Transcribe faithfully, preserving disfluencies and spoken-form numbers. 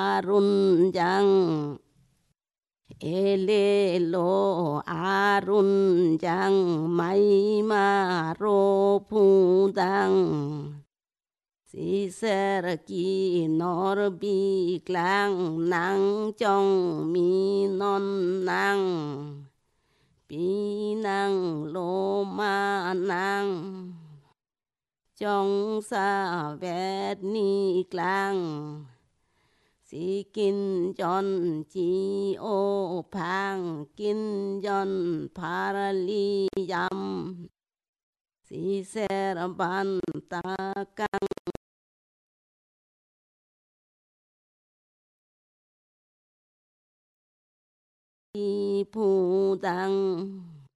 arun jang elelo arun jang mai ma ro phu dang si ser ki nor bi klang nang trong mi non nang bi nang lô ma nang trong sa vét ni klang si kin jon chi ô phang kin jon parali yam si ser ban ta kang phu dang